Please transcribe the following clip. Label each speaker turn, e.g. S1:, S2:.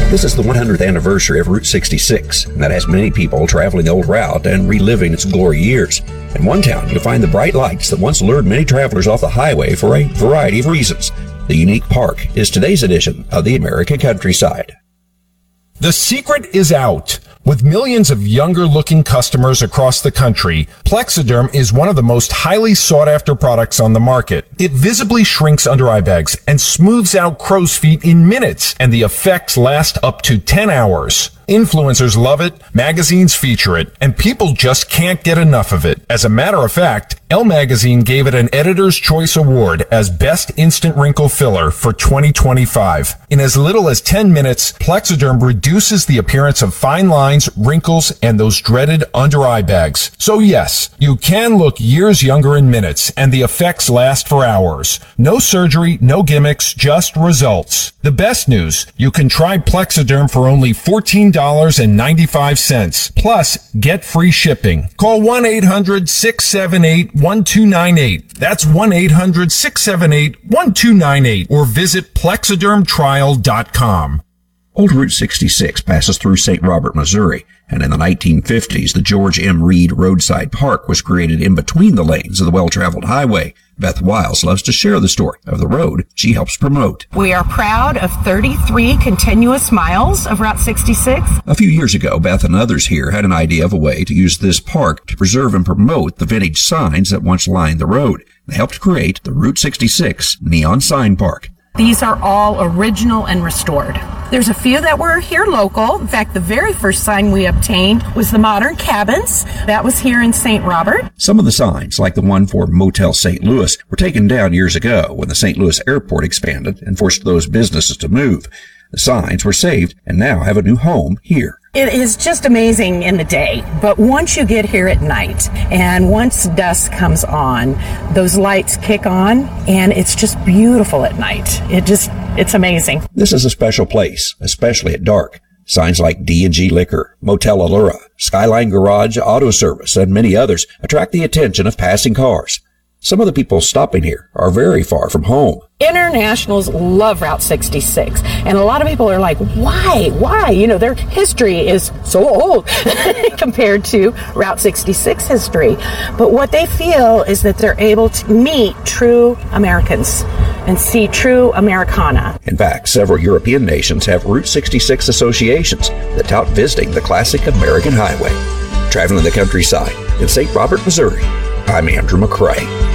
S1: This is the 100th anniversary of Route 66, and that has many people traveling the old route and reliving its glory years. In one town, you'll find the bright lights that once lured many travelers off the highway for a variety of reasons. The unique park is today's edition of the American Countryside.
S2: The secret is out. With millions of younger-looking customers across the country, Plexiderm is one of the most highly sought-after products on the market. It visibly shrinks under-eye bags and smooths out crow's feet in minutes, and the effects last up to 10 hours. Influencers love it, magazines feature it, and people just can't get enough of it. As a matter of fact, Elle Magazine gave it an Editor's Choice Award as Best Instant Wrinkle Filler for 2025. In as little as 10 minutes, Plexiderm reduces the appearance of fine lines, wrinkles, and those dreaded under-eye bags. So yes, you can look years younger in minutes, and the effects last for hours. No surgery, no gimmicks, just results. The best news, you can try Plexiderm for only $14.95. Plus, get free shipping. Call 1-800-678-1298. That's 1-800-678-1298. Or visit plexidermtrial.com.
S1: Old Route 66 passes through St. Robert, Missouri, and in the 1950s, the George M. Reed Roadside Park was created in between the lanes of the well-traveled highway. Beth Wiles loves to share the story of the road she helps promote.
S3: We are proud of 33 continuous miles of Route 66.
S1: A few years ago, Beth and others here had an idea of a way to use this park to preserve and promote the vintage signs that once lined the road. They helped create the Route 66 Neon Sign Park.
S3: These are all original and restored. There's a few that were here local. In fact, the very first sign we obtained was the Modern Cabins. That was here in St. Robert.
S1: Some of the signs, like the one for Motel St. Louis, were taken down years ago when the St. Louis airport expanded and forced those businesses to move. The signs were saved and now have a new home here.
S3: It is just amazing in the day, but once you get here at night and once dusk comes on, those lights kick on and it's just beautiful at night. It's amazing.
S1: This is a special place, especially at dark. Signs like D&G Liquor, Motel Allura, Skyline Garage, Auto Service, and many others attract the attention of passing cars. Some of the people stopping here are very far from home.
S3: Internationals love Route 66, and a lot of people are like, why? You know, their history is so old compared to Route 66 history. But what they feel is that they're able to meet true Americans and see true Americana.
S1: In fact, several European nations have Route 66 associations that tout visiting the classic American highway. Traveling the countryside in St. Robert, Missouri, I'm Andrew McCrae.